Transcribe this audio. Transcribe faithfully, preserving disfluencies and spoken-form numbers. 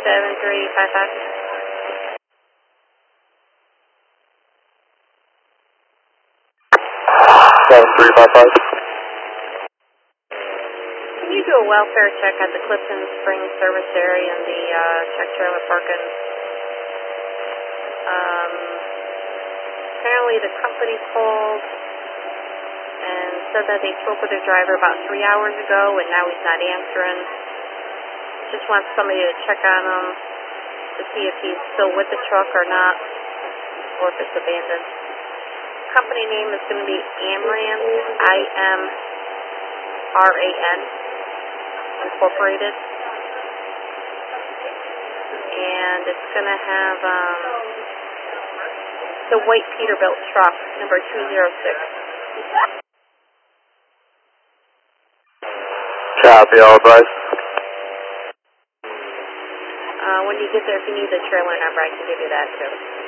seven three five five. seven three five five. Can you do a welfare check at the Clifton Springs service area in the uh, check trailer parking? Um, apparently the company called and said that they spoke with their driver about three hours ago and now he's not answering. Just wants somebody to check on him to see if he's still with the truck or not, or if it's abandoned. Company name is going to be Amran, I M R A N, Incorporated. And it's going to have um, the white Peterbilt truck, number two zero six. Copy, all advice. Uh, when you get there, if you need the trailer number, I can give you that too.